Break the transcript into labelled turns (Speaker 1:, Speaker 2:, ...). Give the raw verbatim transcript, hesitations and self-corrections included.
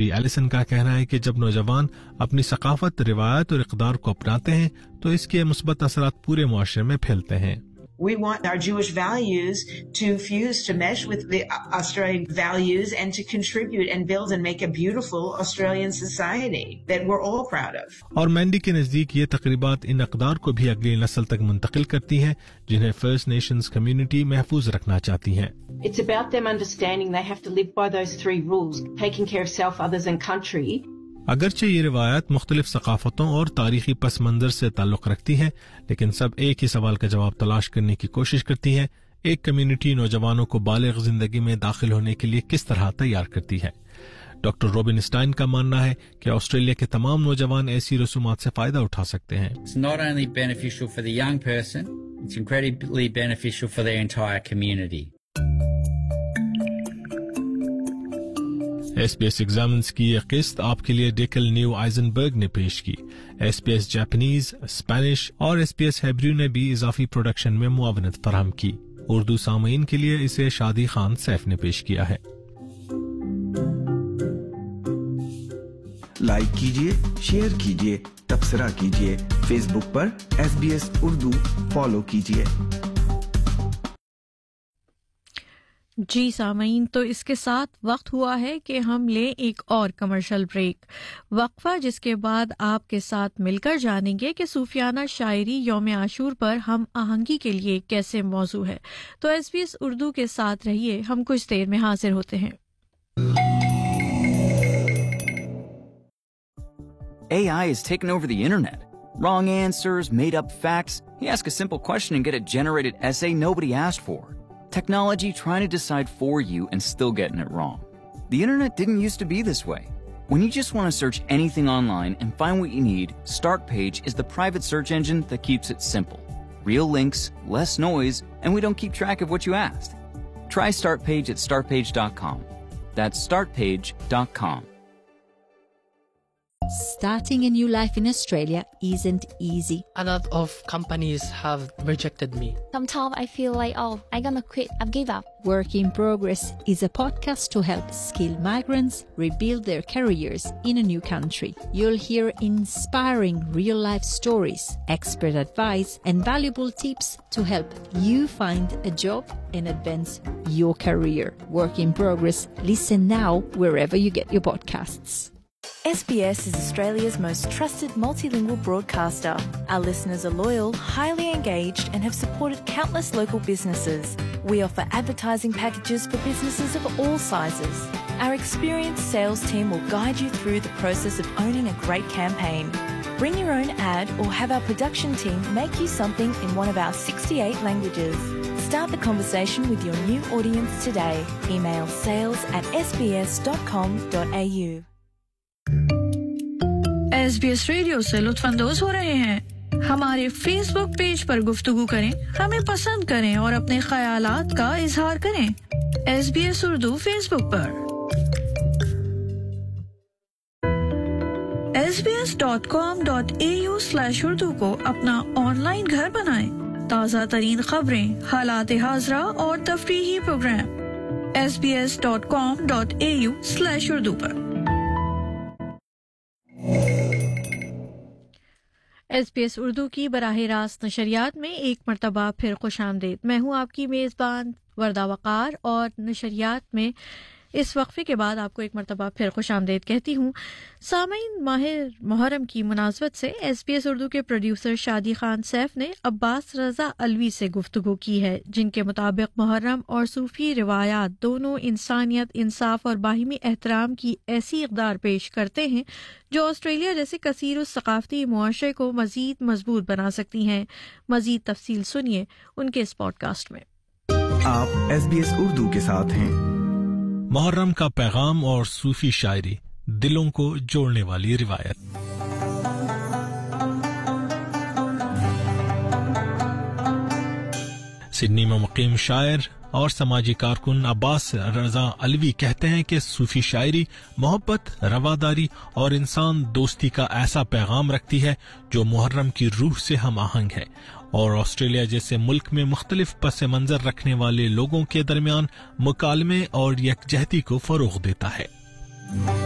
Speaker 1: میری ایلیسن کا کہنا ہے کہ جب نوجوان اپنی ثقافت، روایت اور اقدار کو اپناتے ہیں تو اس کے مثبت اثرات پورے معاشرے میں پھیلتے ہیں.
Speaker 2: We want our Jewish values to fuse, to mesh with the Australian values and to contribute and build and make a beautiful Australian society that we're all proud of.
Speaker 1: اور مینڈی کے نزدیک یہ تقریبات ان اقدار کو بھی اگلی نسل تک منتقل کرتی ہیں جنہیں فرسٹ نیشنز کمیونٹی محفوظ رکھنا چاہتی ہیں.
Speaker 3: It's about them understanding they have to live by those three rules, taking care of self, others and country.
Speaker 1: اگرچہ یہ روایات مختلف ثقافتوں اور تاریخی پس منظر سے تعلق رکھتی ہیں، لیکن سب ایک ہی سوال کا جواب تلاش کرنے کی کوشش کرتی ہے: ایک کمیونٹی نوجوانوں کو بالغ زندگی میں داخل ہونے کے لیے کس طرح تیار کرتی ہے. ڈاکٹر روبن اسٹائن کا ماننا ہے کہ آسٹریلیا کے تمام نوجوان ایسی رسومات سے فائدہ اٹھا سکتے ہیں.
Speaker 4: It's not only beneficial for the young person, it's incredibly beneficial for their entire community.
Speaker 1: S B S ایگزامنز کی یہ قسط آپ کے لیے ڈیکل نیو آئزنبرگ نے پیش کی. S B S Japanese, Spanish اور ایس بی ایس ہیبریو نے بھی اضافی پروڈکشن میں معاونت فراہم کی. اردو سامعین کے لیے اسے شادی خان سیف نے پیش کیا ہے.
Speaker 5: لائک کیجئے، شیئر کیجئے، تبصرہ کیجئے. فیس بک پر S B S Urdu follow کیجئے.
Speaker 6: جی سامعین، تو اس کے ساتھ وقت ہوا ہے کہ ہم لیں ایک اور کمرشل بریک، وقفہ، جس کے بعد آپ کے ساتھ مل کر جانیں گے کہ صوفیانہ شاعری یوم عاشور پر ہم آہنگی کے لیے کیسے موضوع ہے. تو ایس بی ایس اردو کے ساتھ رہیے، ہم کچھ دیر میں حاضر ہوتے ہیں.
Speaker 7: A I has taken over the internet. Wrong answers, made up facts. You ask a simple question and get a generated essay nobody asked for. Technology trying to decide for you and still getting it wrong. The internet didn't used to be this way. When you just want to search anything online and find what you need, StartPage is the private search engine that keeps it simple. Real links, less noise, and we don't keep track of what you asked. Try StartPage at start page dot com. That's start page dot com.
Speaker 8: Starting a new life in Australia isn't easy.
Speaker 9: A lot of companies have rejected me.
Speaker 10: Sometimes I feel like, oh, I'm gonna quit, I've give up.
Speaker 8: Work in Progress is a podcast to help skilled migrants rebuild their careers in a new country. You'll hear inspiring real-life stories, expert advice, and valuable tips to help you find a job and advance your career. Work in Progress. Listen now wherever you get your podcasts.
Speaker 11: S B S is Australia's most trusted multilingual broadcaster. Our listeners are loyal, highly engaged, and have supported countless local businesses. We offer advertising packages for businesses of all sizes. Our experienced sales team will guide you through the process of owning a great campaign. Bring your own ad or have our production team make you something in one of our sixty-eight languages. Start the conversation with your new audience today. Email sales at s b s dot com dot a u.
Speaker 6: S B S radio سے لطف اندوز ہو رہے ہیں. ہمارے face بک page پر گفتگو کریں، ہمیں پسند کریں اور اپنے خیالات کا اظہار کریں. S B S Urdu face book per. S B S dot com dot a you slash Urdu کو اپنا آن لائن گھر بنائیں. تازہ ترین خبریں، حالات حاضرہ اور تفریحی programme S B S dot com dot a you slash Urdu per. S B S Urdu کی براہ راست نشریات میں ایک مرتبہ پھر خوش آمدید. میں ہوں آپ کی میزبان وردہ وقار، اور نشریات میں اس وقفے کے بعد آپ کو ایک مرتبہ پھر خوش آمدید کہتی ہوں. سامعین، ماہ محرم کی مناسبت سے ایس بی ایس اردو کے پروڈیوسر شادی خان سیف نے عباس رضا علوی سے گفتگو کی ہے، جن کے مطابق محرم اور صوفی روایات دونوں انسانیت، انصاف اور باہمی احترام کی ایسی اقدار پیش کرتے ہیں جو آسٹریلیا جیسے کثیر الثقافتی معاشرے کو مزید مضبوط بنا سکتی ہیں. مزید تفصیل سنیے ان کے اس پوڈ کاسٹ میں.
Speaker 5: آپ ایس بی ایس اردو کے ساتھ ہیں.
Speaker 1: محرم کا پیغام اور صوفی شاعری، دلوں کو جوڑنے والی روایت. سڈنی میں مقیم شاعر اور سماجی کارکن عباس رضا علوی کہتے ہیں کہ صوفی شاعری محبت، رواداری اور انسان دوستی کا ایسا پیغام رکھتی ہے جو محرم کی روح سے ہم آہنگ ہے، اور آسٹریلیا جیسے ملک میں مختلف پس منظر رکھنے والے لوگوں کے درمیان مکالمے اور یکجہتی کو فروغ دیتا ہے.